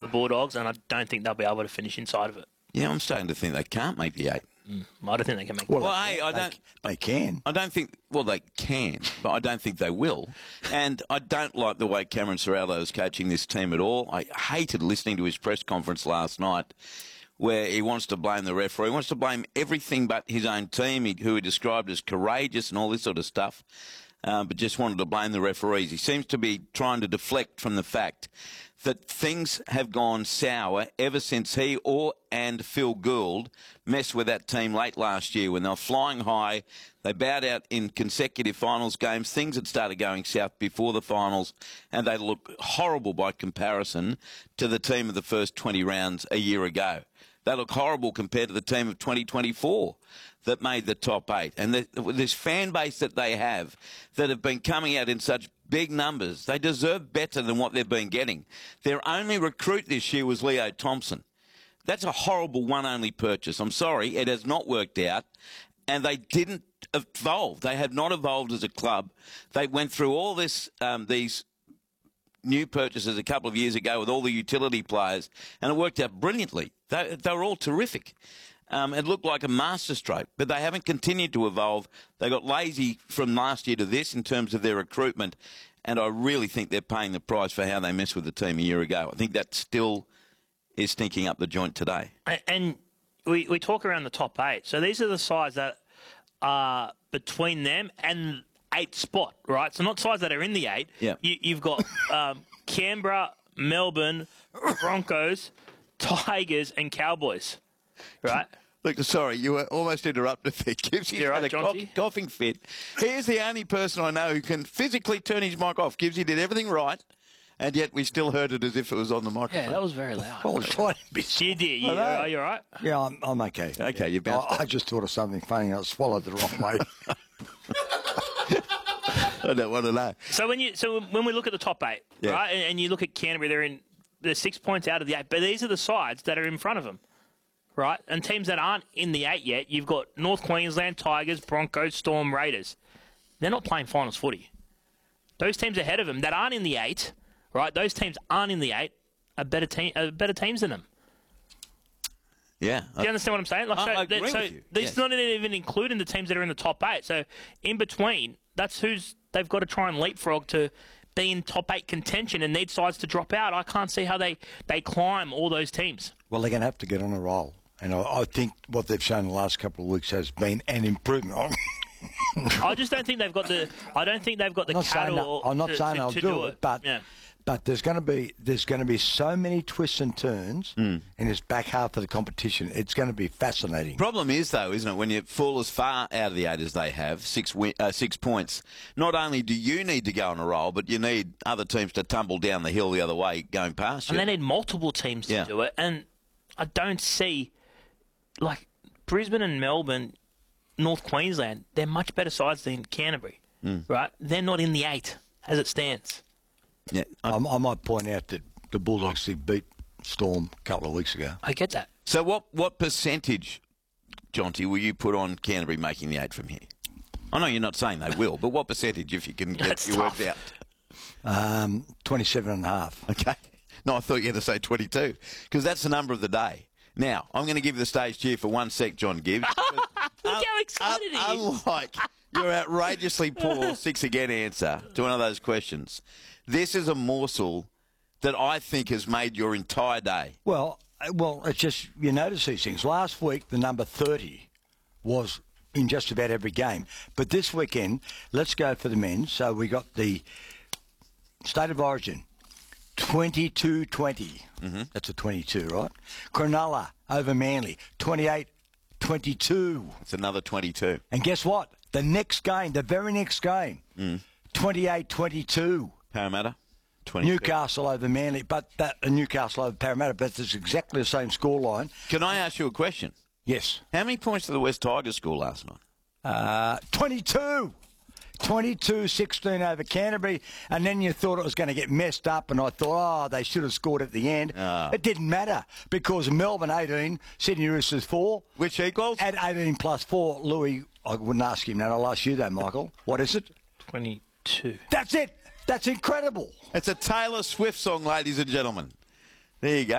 Bulldogs, and I don't think they'll be able to finish inside of it. Yeah, I'm starting to think they can't make the 8. I don't think they can make Well, it. They can. I don't think. Well, they can, but I don't think they will. And I don't like the way Cameron Ciraldo is coaching this team at all. I hated listening to his press conference last night, where he wants to blame the referee. He wants to blame everything but his own team, who he described as courageous and all this sort of stuff, but just wanted to blame the referees. He seems to be trying to deflect from the fact that things have gone sour ever since he and Phil Gould messed with that team late last year when they were flying high. They bowed out in consecutive finals games. Things had started going south before the finals, and they look horrible by comparison to the team of the first 20 rounds a year ago. They look horrible compared to the team of 2024 that made the top 8. And this fan base that they have that have been coming out in such big numbers, they deserve better than what they've been getting. Their only recruit this year was Leo Thompson. That's a horrible one-only purchase. I'm sorry, it has not worked out. And they didn't evolve. They have not evolved as a club. They went through all these new purchases a couple of years ago with all the utility players, and it worked out brilliantly. They were all terrific. It looked like a masterstroke, but they haven't continued to evolve. They got lazy from last year to this in terms of their recruitment, and I really think they're paying the price for how they messed with the team a year ago. I think that still is stinking up the joint today. And we talk around the top 8. So these are the sides that are between them and 8th spot, right? So not sides that are in the 8. Yeah. You've got Canberra, Melbourne, Broncos, Tigers, and Cowboys, right? Look, sorry, you were almost interrupted there. Gibbsy had a coughing fit. Here's the only person I know who can physically turn his mic off. Gibbsy did everything right, and yet we still heard it as if it was on the microphone. Yeah, that was very loud. I was trying to be... You did. Are you all right? Yeah, I'm okay. Okay, you're bounced I just thought of something funny and I swallowed the wrong way. I don't want to know. So when we look at the top 8, Yeah. right, and you look at Canterbury, they're 6 points out of the 8, but these are the sides that are in front of them, right? And teams that aren't in the 8 yet, you've got North Queensland, Tigers, Broncos, Storm, Raiders. They're not playing finals footy. Those teams ahead of them that aren't in the 8, right? Those teams aren't in the 8 are better teams than them. Yeah. Do you understand what I'm saying? Like, I agree with you. It's not even including the teams that are in the top 8. So in between, that's who's they've got to try and leapfrog to be in top 8 contention and need sides to drop out. I can't see how they climb all those teams. Well, they're going to have to get on a roll. And I think what they've shown the last couple of weeks has been an improvement. I just don't think they've got the. I don't think they've got the cattle. I'm not saying to they'll do it, but yeah. But there's going to be so many twists and turns in this back half of the competition. It's going to be fascinating. Problem is, though, isn't it, when you fall as far out of the 8 as they have, 6 points, not only do you need to go on a roll, but you need other teams to tumble down the hill the other way going past you. And they need multiple teams to do it. And I don't see, like, Brisbane and Melbourne, North Queensland, they're much better sides than Canterbury, right? They're not in the 8 as it stands. Yeah, I might point out that the Bulldogs did beat Storm a couple of weeks ago. I get that. So what percentage, Jonty, will you put on Canterbury making the 8 from here? I know you're not saying they will, but what percentage, if you can get your words out? 27.5. Okay. No, I thought you had to say 22, because that's the number of the day. Now, I'm going to give the stage to you for 1 sec, John Gibbs. Look how excited he is. Unlike your outrageously poor 6 again answer to one of those questions, this is a morsel that I think has made your entire day. Well, it's just, you notice these things. Last week, the number 30 was in just about every game. But this weekend, let's go for the men. So we got the State of Origin, 22-20. That's a 22, right? Cronulla over Manly, 28-22. It's another 22. And guess what? The next game, the very next game, 28-22. Parramatta, 22. Newcastle over Manly, Newcastle over Parramatta, but it's exactly the same scoreline. Can I ask you a question? Yes. How many points did the West Tigers score last night? 22. 22-16 over Canterbury, and then you thought it was going to get messed up, and I thought, they should have scored at the end. It didn't matter, because Melbourne 18, Sydney Roosters 4. Which equals? At 18 plus 4, Louis, I wouldn't ask him that, I'll ask you though, Michael. What is it? 22. That's it. That's incredible. It's a Taylor Swift song, ladies and gentlemen. There you go.